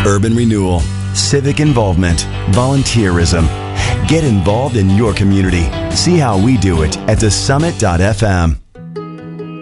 Urban renewal, civic involvement, volunteerism. Get involved in your community. See how we do it at thesummit.fm.